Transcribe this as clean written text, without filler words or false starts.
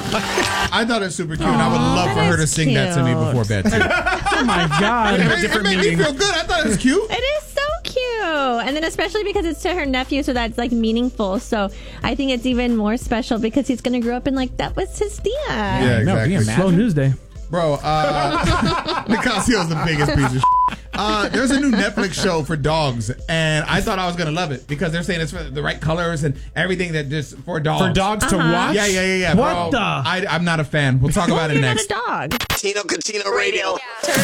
I thought it was super cute, and I would love for her to sing that to me before bed, too. Oh, my God. It made me feel good. I thought it was cute. It is so cute. And then especially because it's to her nephew, so that's like meaningful. So I think it's even more special because he's going to grow up and like that was his dad. Yeah, exactly. Slow news day. Bro, Nicasio's the biggest piece of shit. There's a new Netflix show for dogs, and I thought I was going to love it because they're saying it's for the right colors and everything that just for dogs. For dogs to watch? Yeah. What bro, the? I'm not a fan. We'll talk about it You're next. not a dog. Tino Catino Radio.